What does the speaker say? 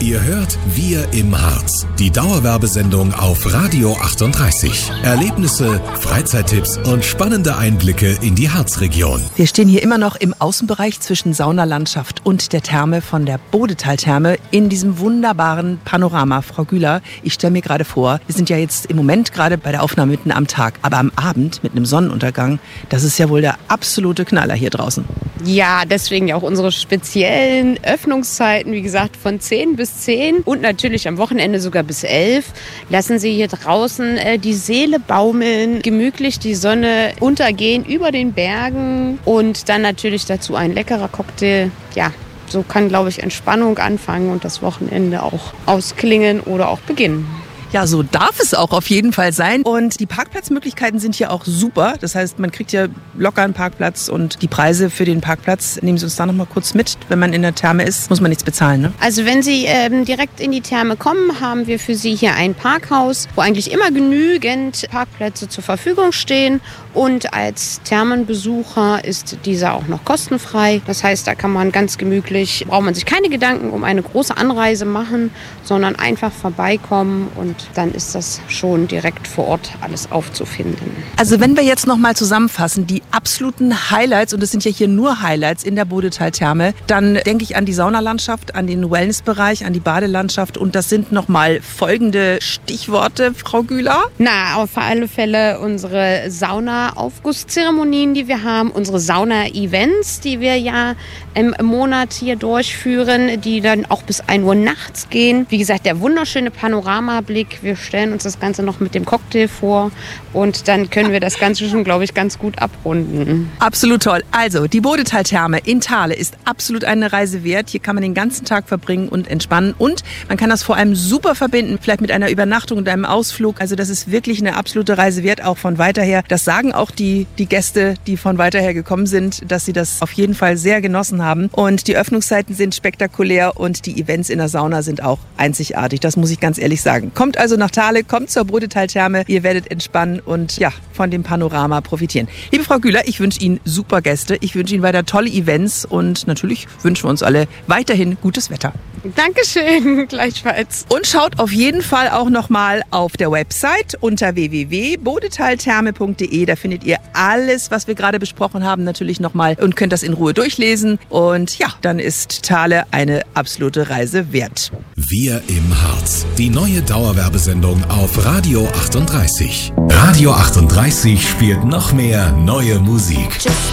Ihr hört Wir im Harz, die Dauerwerbesendung auf Radio 38. Erlebnisse, Freizeittipps und spannende Einblicke in die Harzregion. Wir stehen hier immer noch im Außenbereich zwischen Saunalandschaft und der Therme von der Bodetal-Therme in diesem wunderbaren Panorama. Frau Güler, ich stelle mir gerade vor, wir sind ja jetzt im Moment gerade bei der Aufnahme mitten am Tag, aber am Abend mit einem Sonnenuntergang, das ist ja wohl der absolute Knaller hier draußen. Ja, deswegen ja auch unsere speziellen Öffnungszeiten, wie gesagt, von 10 bis 10 und natürlich am Wochenende sogar bis 11. Lassen Sie hier draußen die Seele baumeln, gemütlich die Sonne untergehen über den Bergen und dann natürlich dazu ein leckerer Cocktail. Ja, so kann, glaube ich, Entspannung anfangen und das Wochenende auch ausklingen oder auch beginnen. Ja, so darf es auch auf jeden Fall sein. Und die Parkplatzmöglichkeiten sind hier auch super. Das heißt, man kriegt hier locker einen Parkplatz und die Preise für den Parkplatz, nehmen Sie uns da noch mal kurz mit. Wenn man in der Therme ist, muss man nichts bezahlen, ne? Also wenn Sie direkt in die Therme kommen, haben wir für Sie hier ein Parkhaus, wo eigentlich immer genügend Parkplätze zur Verfügung stehen. Und als Thermenbesucher ist dieser auch noch kostenfrei. Das heißt, da kann man ganz gemütlich, braucht man sich keine Gedanken um eine große Anreise machen, sondern einfach vorbeikommen und dann ist das schon direkt vor Ort alles aufzufinden. Also wenn wir jetzt noch mal zusammenfassen, die absoluten Highlights, und es sind ja hier nur Highlights in der Bodetal-Therme, dann denke ich an die Saunalandschaft, an den Wellnessbereich, an die Badelandschaft und das sind noch mal folgende Stichworte, Frau Güler. Na, auf alle Fälle unsere Sauna-Aufgusszeremonien, die wir haben, unsere Sauna-Events, die wir ja im Monat hier durchführen, die dann auch bis 1 Uhr nachts gehen. Wie gesagt, der wunderschöne Panoramablick. Wir stellen uns das Ganze noch mit dem Cocktail vor und dann können wir das Ganze schon, glaube ich, ganz gut abrunden. Absolut toll. Also, die Bodetal-Therme in Thale ist absolut eine Reise wert. Hier kann man den ganzen Tag verbringen und entspannen und man kann das vor allem super verbinden, vielleicht mit einer Übernachtung und einem Ausflug. Also, das ist wirklich eine absolute Reise wert, auch von weiter her. Das sagen auch die Gäste, die von weiter her gekommen sind, dass sie das auf jeden Fall sehr genossen haben. Und die Öffnungszeiten sind spektakulär und die Events in der Sauna sind auch einzigartig. Das muss ich ganz ehrlich sagen. Kommt also nach Thale, kommt zur Bodetal-Therme. Ihr werdet entspannen und ja, von dem Panorama profitieren. Liebe Frau Güler, ich wünsche Ihnen super Gäste. Ich wünsche Ihnen weiter tolle Events und natürlich wünschen wir uns alle weiterhin gutes Wetter. Dankeschön, gleichfalls. Und schaut auf jeden Fall auch nochmal auf der Website unter www.bodetaltherme.de. Da findet ihr alles, was wir gerade besprochen haben, natürlich nochmal und könnt das in Ruhe durchlesen. Und ja, dann ist Thale eine absolute Reise wert. Wir im Harz, die neue Dauerwerbesendung auf Radio 38. Radio 38 spielt noch mehr neue Musik.